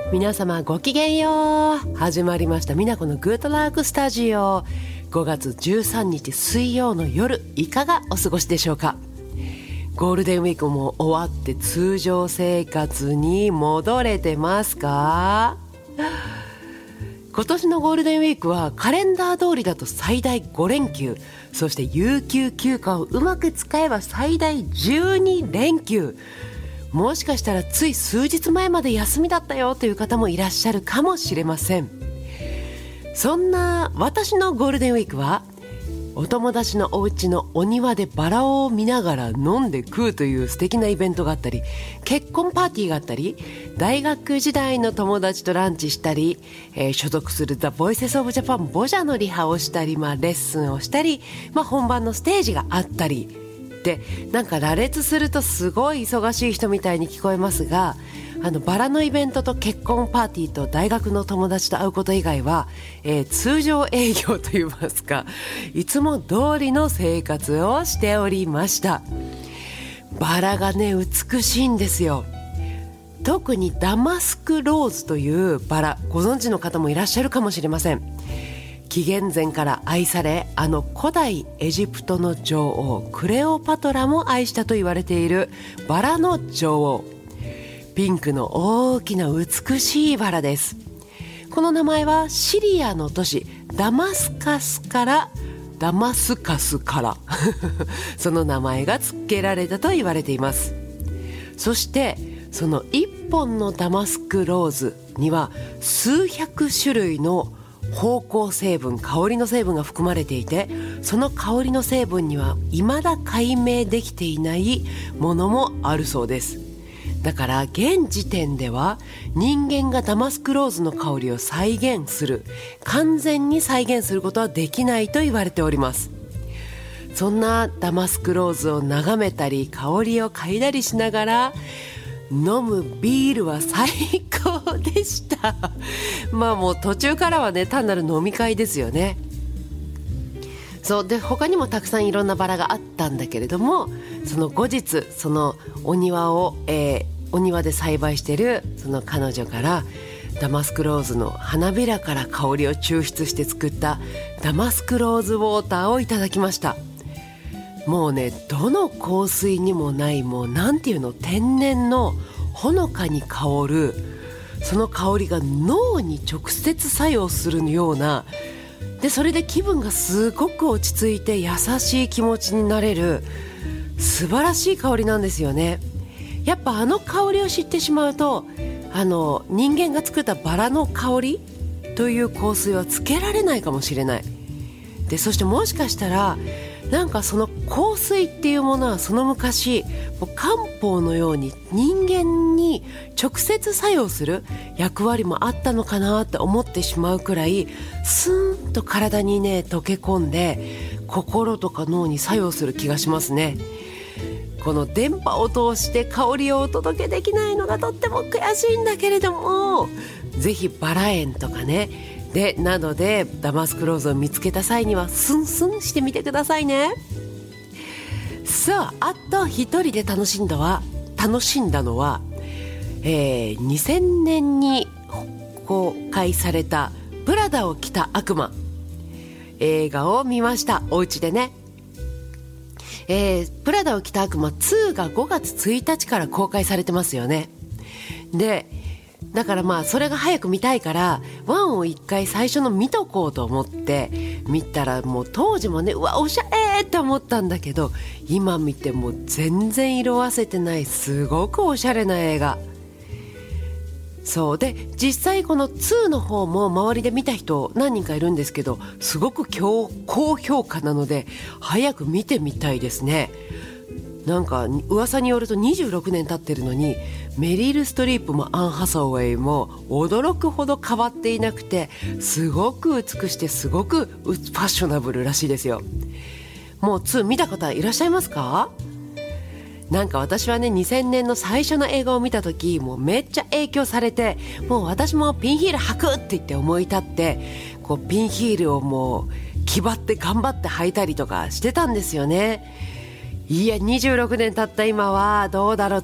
皆様ごきげんよう。始まりましたみなこのグッドラックスタジオ。5月13日水曜の夜、いかがお過ごしでしょうか。ゴールデンウィークも終わって通常生活に戻れてますか？今年のゴールデンウィークはカレンダー通りだと最大5連休、そして有給休暇をうまく使えば最大12連休。もしかしたらつい数日前まで休みだったよという方もいらっしゃるかもしれません。そんな私のゴールデンウィークはお友達のお家のお庭でバラを見ながら飲んで食うという素敵なイベントがあったり、結婚パーティーがあったり、大学時代の友達とランチしたり、所属する The Voices of Japan ボジャのリハをしたり、レッスンをしたり、本番のステージがあったりで、なんか羅列するとすごい忙しい人みたいに聞こえますが、バラのイベントと結婚パーティーと大学の友達と会うこと以外は、通常営業といいますか、いつも通りの生活をしておりました。バラがね、美しいんですよ。特にダマスクローズというバラ、ご存知の方もいらっしゃるかもしれません。紀元前から愛され、古代エジプトの女王クレオパトラも愛したと言われているバラの女王。ピンクの大きな美しいバラです。この名前はシリアの都市ダマスカスからその名前が付けられたと言われています。そしてその一本のダマスクローズには数百種類の芳香成分、香りの成分が含まれていて、その香りの成分には未だ解明できていないものもあるそうです。だから現時点では人間がダマスクローズの香りを完全に再現することはできないと言われております。そんなダマスクローズを眺めたり香りを嗅いだりしながら飲むビールは最高でしたもう途中からはね、単なる飲み会ですよね。そうで、他にもたくさんいろんなバラがあったんだけれども、その後日そのお庭で栽培しているその彼女からダマスクローズの花びらから香りを抽出して作ったダマスクローズウォーターをいただきました。もうね、どの香水にもない、もうなんていうの、天然のほのかに香る、その香りが脳に直接作用するようなで、それで気分がすごく落ち着いて優しい気持ちになれる素晴らしい香りなんですよね。やっぱ香りを知ってしまうと、人間が作ったバラの香りという香水はつけられないかもしれない。で、そしてもしかしたらなんかその香水っていうものはその昔漢方のように人間に直接作用する役割もあったのかなって思ってしまうくらい、スーンと体にね溶け込んで心とか脳に作用する気がしますね。この電波を通して香りをお届けできないのがとっても悔しいんだけれども、ぜひバラ園とかねなどでダマスクローズを見つけた際にはスンスンしてみてくださいね。さあ、あと一人で楽しんだのは、2000年に公開されたプラダを着た悪魔映画を見ました。お家でね。プラダを着た悪魔2が5月1日から公開されてますよね。でだからそれが早く見たいから1を一回最初の見とこうと思って見たら、もう当時もね、うわおしゃれって思ったんだけど、今見ても全然色あせてないすごくおしゃれな映画。そうで、実際この2の方も周りで見た人何人かいるんですけど、すごく高評価なので早く見てみたいですね。なんか噂によると26年経ってるのにメリル・ストリープもアン・ハサウェイも驚くほど変わっていなくて、すごく美しくてすごくファッショナブルらしいですよ。もう2見た方いらっしゃいますか？なんか私はね、2000年の最初の映画を見た時もうめっちゃ影響されて、もう私もピンヒール履くって言って思い立って、ピンヒールをもう気張って頑張って履いたりとかしてたんですよね。いや26年経った今はどうだろう、